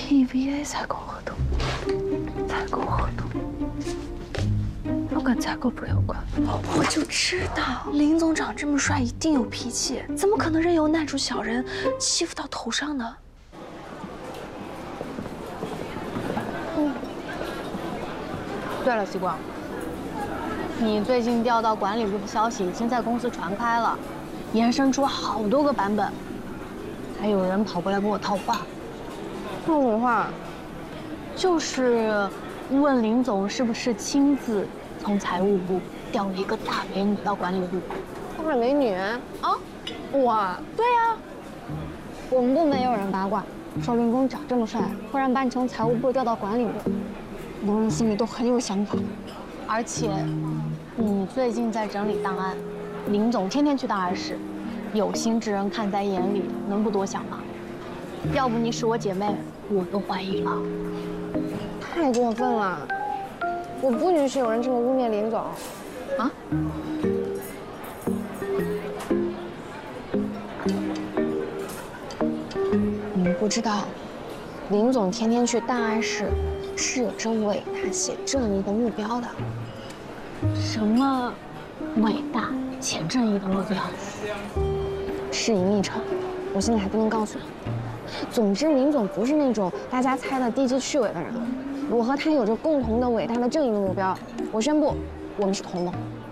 PVA 采购合同，要跟采购部有关。我就知道林总长这么帅，一定有脾气，怎么可能任由男主小人欺负到头上呢？ 对了，西光，你最近调到管理部的消息已经在公司传开了，延伸出好多个版本，还有人跑过来跟我套话。 套什么话？ 就是问林总是不是亲自从财务部调了一个大美女到管理部。 大美女啊？我？ 对呀， 我们部门也有人八卦，说林总长这么帅，会让班从财务部调到管理部，很多人心里都很有想法。 而且你最近在整理档案，林总天天去档案室，有心之人看在眼里，能不多想吗？要不你是我姐妹，我都怀疑了。 太过分了！我不允许有人这么污蔑林总。 啊？ 你们不知道，林总天天去档案室，是有着伟大且正义的目标的。 什么伟大且正义的目标？ 是隐秘程，我现在还不能告诉你。总之，林总不是那种大家猜的低级趣味的人。我和他有着共同的伟大的正义的目标。我宣布，我们是同盟。